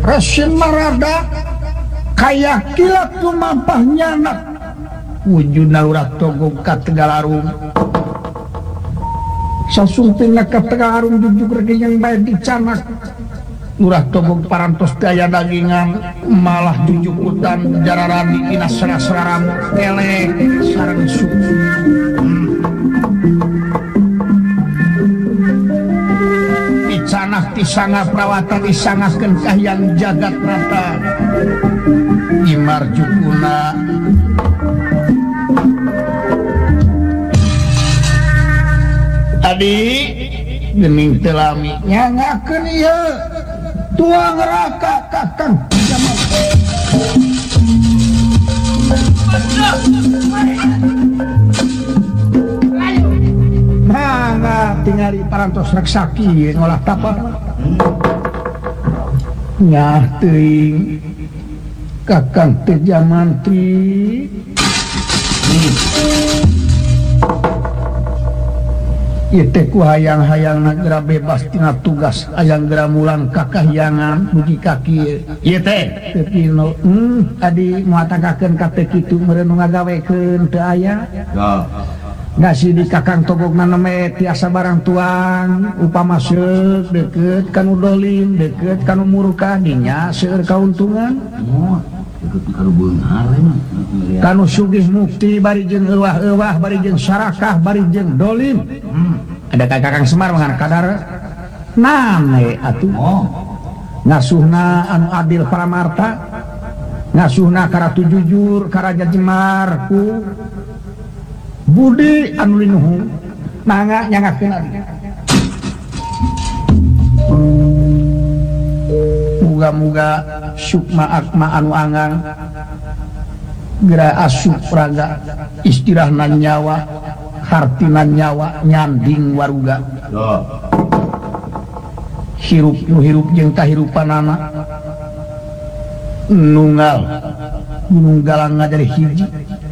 resin marada kayak kilat tumampahnya anak wujudna urat togong ka Tegalarung sasumpingna ka Tegalarung jujuk regi yang baik dicanak urat togong parantos daya dagingan malah jujuk hutan jararan dikina serang-serang tele sarang suku dicanah tisangah perawatan disangahkeun kahyan jagat rata Imarjukuna tadi gening telami nyangakeun ieu tuang raka kakang jaman mangga tingali parantos reksaki ngolah tapa nyah teuing kakang Teja Mantri ieu teh ku hayang-hayangna geura bebas tina tugas hayang geura mulang kakahyangan mugi kaki ieu teh teu pino adi moatagakeun ka teh kitu meureun nu ngagawekeun teu aya nasi di kakang togogna neme tiasa barang tuang upama seuk deukeut kanu dolim deukeut kanu murka dinya seueur kauntungan kanu sugih mukti bari jeung euwah-euwah bari jeung sarakah bari jeung dolim ada kakang Semar mangana kadar nane atuh ngasuhna anu adil paramarta ngasuhna karatu jujur karaja Jemar ku budi anu linuhung mangga nyangakeun muga-muga sukma akma anu angang geura asup raga istirahna nyawa hartina nyawa nyanding waruga hirup nu hirup jeung kahirupanana nunggal gunung galang ngajari hiji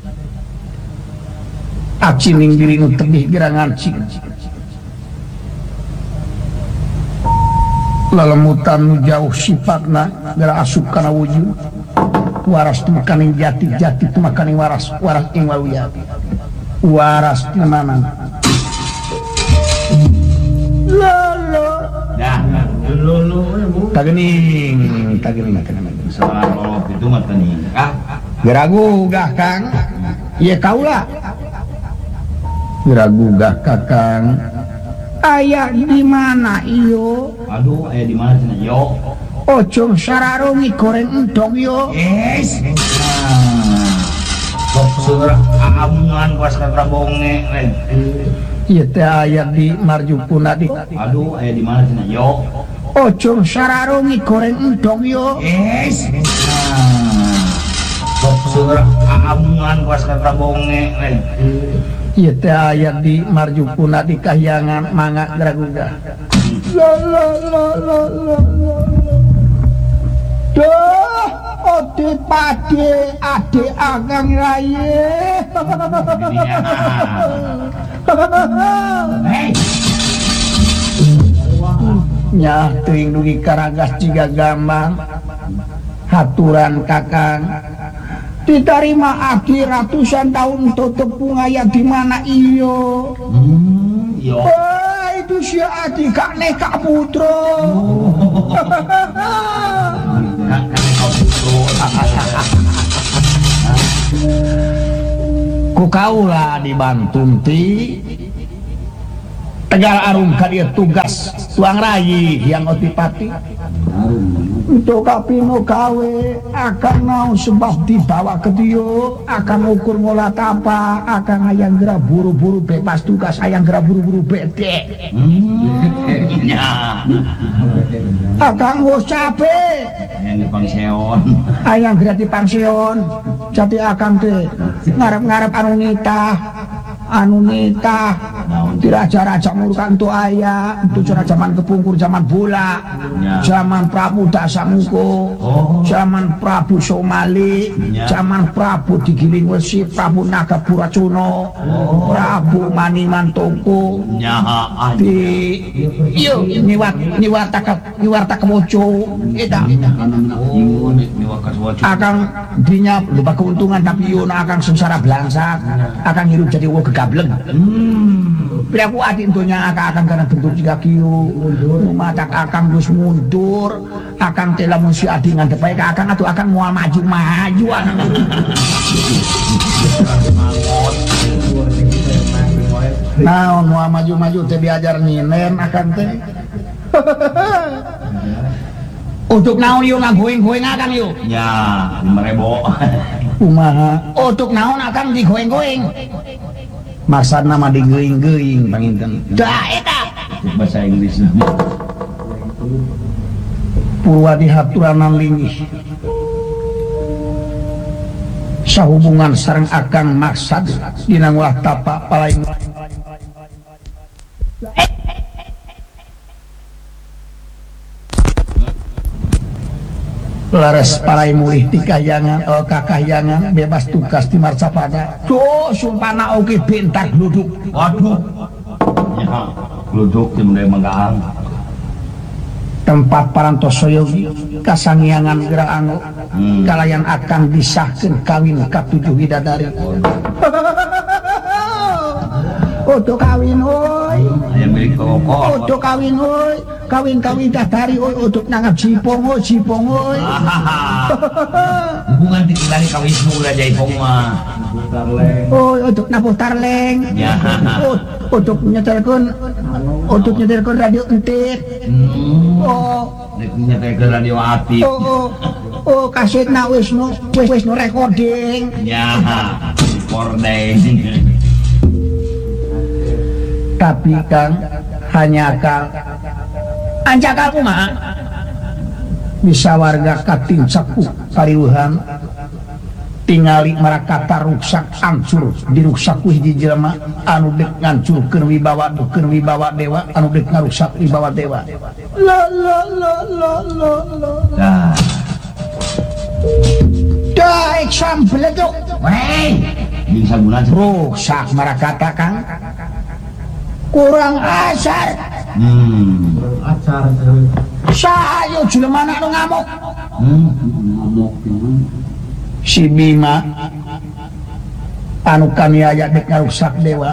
acining diri nu tebih geura ngancing lalemutan nu jauh sifatna geura asup kana wujud waras tu makaning jati jati tu makaning waras waras ing waluyati waras tenanan lolo dah lolo tagening soal lolo itu mah teuing geura gugah Kang ieu kaula geura gugah Kakang aya di mana iyo aduh aya di mana cenah yo ocong sararungi koreng entong yo yes sok surah amungan kuas katrabonge ieu teh aya di Marjupuna dik aduh aya di mana cenah yo ocong sararungi koreng entong yo yes sok surah amungan kuas katrabonge ieu teh aya di Marjupuna di kahyangan mangga geura duh ode pade ade agang raye nyah teuing dugi karagas jiga gampang haturan Kakang diterima akhir ratusan tahun tutup pungaya di mana iyo itu si adik kak neka putro ku kaula dibantu ti Tegalarung kadia tugas tuang rayi yang otipati untuk kapino kawe akan mau sebab dibawa ke Dio akan ukur ngolah tapa akan ayang geura buru-buru bebas tugas ayang geura buru-buru bete akan ngos capek yang dipangseon ayang geura dipangseon jadi akan teh ngarep-ngarep anu nitah Di raja-raja murkan tu ayah, itu zaman kepungkur, zaman bola, zaman Prabu Dasamuko, zaman Prabu Somali, zaman Prabu Digiling Wesi, Prabu Nagapuracuno, Prabu Manimantoko, di niwarta kemoco, akan dinya lupa keuntungan tapi yun akan sengsara belangsak, akan hidup jadi wong gegableng. Bila aku adik tentunya akan karena bentuk jika kiu, mata akan terus mundur, akan telah musi adik ngan depan akan atau akan mual maju-majuan. Nah, mual maju-maju teh diajar ninen akan teh. Untuk naon yuk ngagoing-going akan yuk? Ya, 5.000. Kumaha? Untuk naon akan digoing-going? Maksud nama digoing-going panginten. Dah eta. Bahasa Inggris. Purwadi haturanan lingih. Sahubungan sareng akang maksad dina ngulah tapak palaing. Laras parai mulih ti kahyangan kakahyangan bebas tugas di marcapada. Tuh sumpana oke bentar gluduk. Waduh. Ya, gluduk di mulai manggaan. Tempat parantosoyogi kasangyangan geraang kalayan akan disahkeun kawin katujuh widadari. Untuk kawin oi. Yang milik pokok. Untuk kawin oi. Kawin-kawin datari oi untuk nanggap cipong oi. Hubungan ditilani kawin mula jai pong mah. Oi untuk nabuh tarleng. Ya. Untuk nyetelkeun radio entit. Nyetelkeun radio aktif. Kasetna wis no recording. Ya. Recording. Tapi kan hanya kang anjak aku mah bisa warga kating saku kariuhan tingali marakata ruksak ancur di ruksak hiji jelema anu dek ngancurkeun wibawa dewa anu dek ngarusak wibawa dewa la dah example itu Bisa bulan rusak marakata kang kurang asar saya jelema anu ngamuk si Bima anu kaniaya dek ngarusak dewa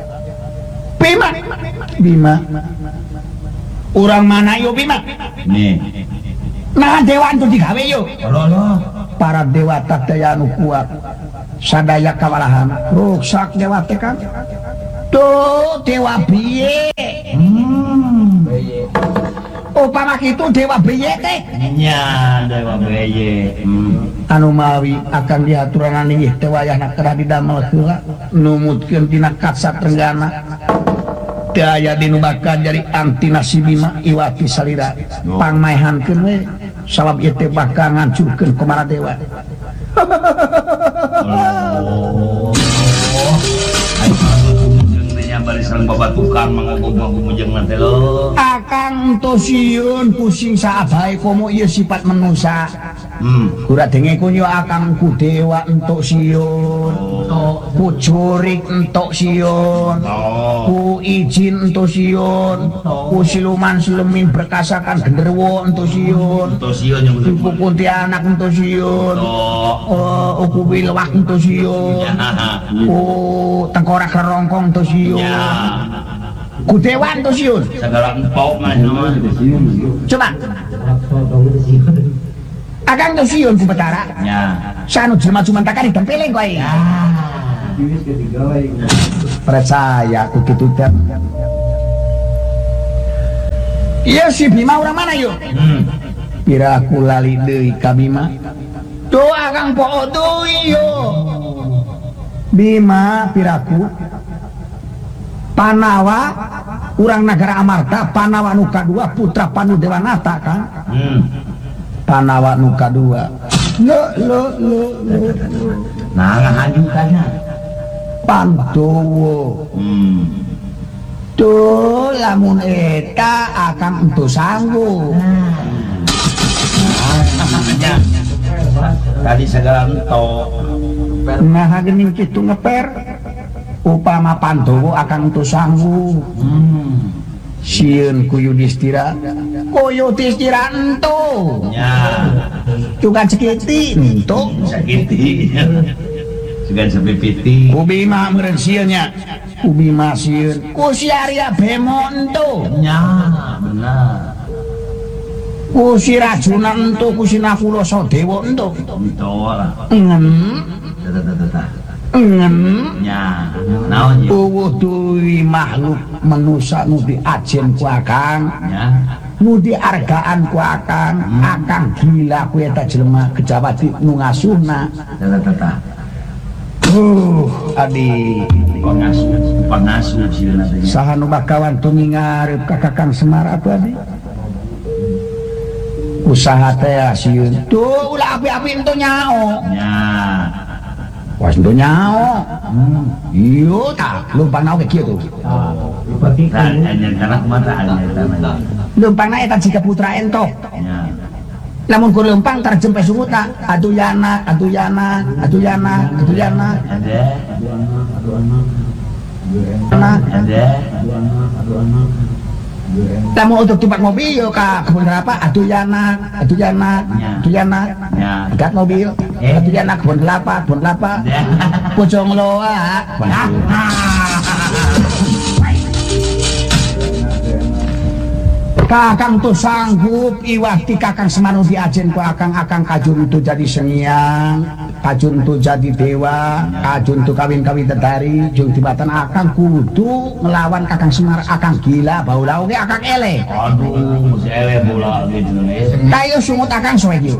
Bima urang mana yo Bima nih nah dewa itu digawe yo Allah para dewa daya anu kuat sadaya kawalahan rusak dewa teh kan tuh dewa biye upama kitu dewa biye teh nya dewa biye anu mawi akan diaturan ningih teh wayahna kerah didamel heula numutkeun tina katsat renggana daya dinubakan jadi anti nasibima iwati salira pangmaehankeun we sabab ieu teh bakal ngancurkeun kumara dewa barisan babat tukang mangagog-magumujeng nanti lo akang tosieun pusing saabay komo ieu sifat manusia kurat denge kunyo akang ku dewa entuk sieun ku curik entuk sieun ku izin entuk sieun ku siluman silumin berkasakan genderuwo entuk sieun ku kuntianak entuk sieun ku wilwak entuk sieun ku tengkorak rerongkong entuk sieun ku dewan tuh siun segala empok mah coba akang tuh siun ku betara ya sanu jelema cuma takari tempeleng kowe percaya ku kitu teh iya si Bima urang mana yuk pira aku lali deui ka Bima tuh akang poho deui yo Bima piraku Panawa urang negara Amarta Panawa nu kadua putra Panu Dewanata kan Panawa nu kadua lo nah ngahajukannya Pandowo tuh lamun eta akang entu sanggup. Tadi segala entok. Nah geuning kitu ngeper upama Pandowo akang entu sanggup. Sieun ku Yudhistira entu. Ya. Cukan sekiti entu. Sakiti. Sugan sepipiti. Ku Bima meureun sieun nya. Ku Bima sieun. Ku si Arya Bema entu. Ya, benar. Ku si Rajuna entu, ku si Nakula Sadewa entu. Entok lah. Tata. Ya, naon ya? Tuwi makhluk manusia nu diajen ku akang, Ya. nu diargaan ku akang, akang gila ku eta jelema kejawati nu ngasuhna. Tata. Adi Pangasuh sieun teh. saha nu bakawan tu ngarep ka Kakang Semar atuh adi? Usaha teh sieun. Tuh ulah api-api ento nyao. Ya. Was ento nyao. Iyo tah, lumpang naon kieu tuh. Anjir kana kumaha eta. Lumpangna eta jika putra entok. Ya. Lamun ku lempang terjempe sungutna aduyana. Ada. Lamun untuk tumpak mobil yo ka kebun kelapa aduyana. Ya. Gat mobil aduyana kebun kelapa. Pojong loa. Kakang tuh sanggup iwati Kakang Semar diajen ku akang kajun tuh jadi sengiang, kajun tuh jadi dewa, kajun tuh kawin-kawin tetari, jeung tibatan akang kudu ngelawan Kakang Semar. Akang gila bau lau ge akang ele. Aduh, si ele bola gitu. Kayu sungut akang soe kieu.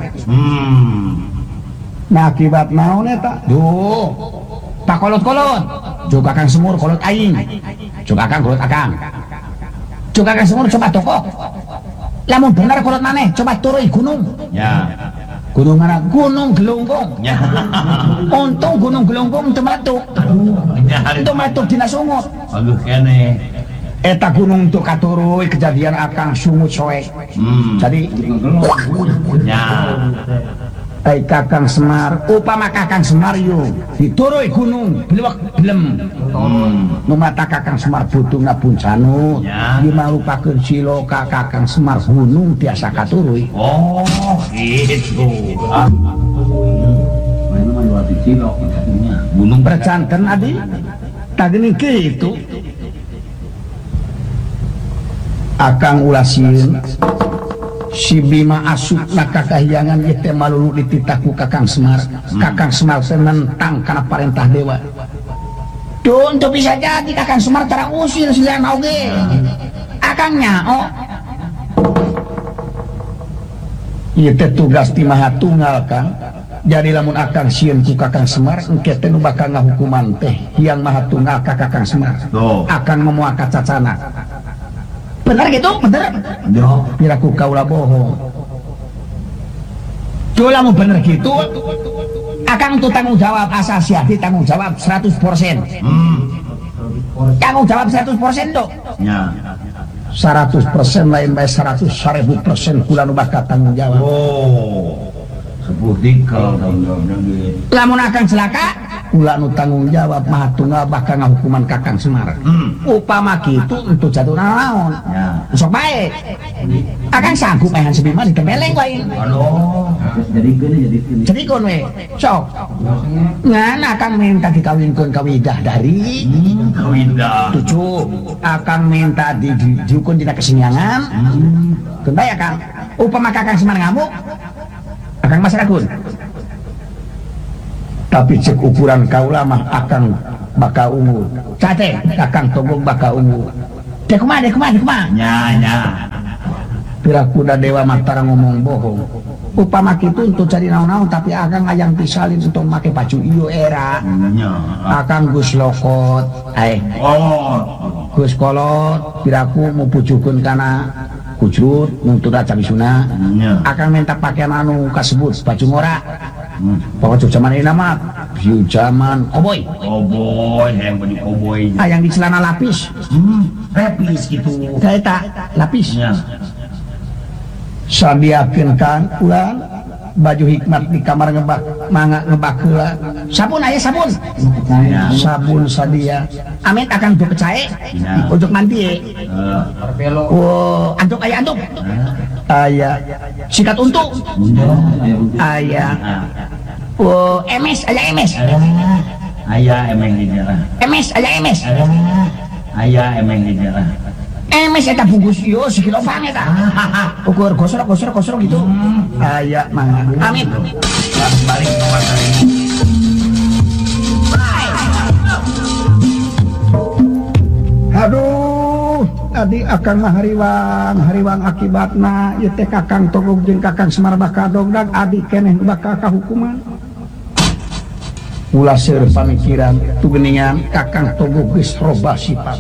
Nah akibat naon eta? Duh. Tak kolot-kolot. Jeung Kakang Semur kolot aing. Jeung akang kolot akang. Coba Kakang Semur coba toko. Lamun bener kolot maneh coba turun gunung. Ya. Gunung mana? Gunung Gelonggong. Ya. Untung Gunung Gelonggong teu meletuk. Teu meletuk dina sungut. Aduh kene. Eta gunung teu katuruy kejadian akang sungut soe. Jadi Ya. Kakang Semar, upama Kakang Semar yo dituruy gunung blewek blem. Nu mata Kakang Semar butuhna puncanu, Ya. dimalupakeun siloka Kakang Semar gunung biasa katuruy. Oh, gitu. Gunung Bercanten adi, tak gini gitu. Akang ulasieun si Bima asupna kakahyangan ieu teh malulu dititaku Kakang Semar. Kakang Semar teh nentang kana parentah dewa. Tuh untuk bisa jadi Kakang Semar tara usir silian oge. Akang nyao. Ieu teh tugas ti Maha Tunggal Kang. Jadi lamun akang sieun ku Kakang Semar engke teh nu bakal ngahukuman teh Hyang Maha Tunggal ka Kakang Semar. Akang memoa kacacana. Bener gitu? Bener? Yo. Piraku kaula bohong. Tuh lamun bener gitu, akang tuh tanggung jawab asasi hati, tanggung jawab 100%. Tanggung jawab 100% tuh. Ya. 100% lain bae 100.000% kula nu bakal tanggung jawab. Oh. Sepuh dikal tanggung jawabnya gitu. Lamun akang celaka, kula nu tanggung jawab Maha Tunggal bakal ngahukuman Kakang Semar. Upama kitu untuk jatuh naon. Ya. Sok bae. Akang sanggup maehan sebima ditempeleng lain. Aduh. Jadi kon we. Sok. Ngan akang minta dikawinkeun ka widadari. Kawinda. Tujuh. Akang minta diukun dina kesenyangan. Kendai akang. Upama Kakang Semar ngamuk, akang mas ragun. Tapi cek ukuran kaula mah akang bakal ungu. Cate Kakang Tonggong bakal ungu. Dek kumaha? Ya. Pirakuda dewa matara ngomong bohong. Upama kitu untuk cari naon-naon tapi akang ayang pisalin untuk make baju iyo era. Ya. Akang Gus Lokot. Oh. Gus Kolot piraku mau pujukeun kana kujrut nuntut cabisuna. Ya. Akang minta pakaian anu kasebut baju ngora. Pokoknya zaman ini nama view zaman cowboy. Cowboy, yang baju cowboy. Yang di celana lapis. repis gitu kayak lapisnya ya sadiakeun kan ulang baju hikmat di kamar ngebak mangga ngebak heula sabun aya sabun ya sabun sadia amit akan untuk percaya ya untuk mandi oh antuk aya antuk aya sikat untuk aya oh MS aya MS ayah emeng di daerah MS aya MS ayah emeng di daerah MS eta bungkus yo sekilofan eta ukur gosor gitu aya mah amit balik ke pasar ini aduh tadi akan hariwang akibatna ieu teh Kakang Togog jeung Kakang Semar bakal dongdag adi keneh bakal kahukuman ulah seueur pamikiran tu geuningan Kakang Togog geus robah sifat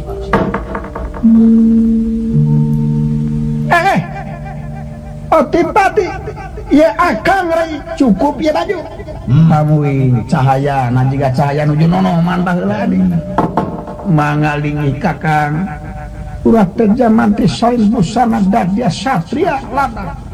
otipati ya akang rai cukup ya baju pamuing cahaya najiga cahaya nuju nonoman baheula di mangalingi Kakang ulah teh jaman teh sain busana dadia satria ladak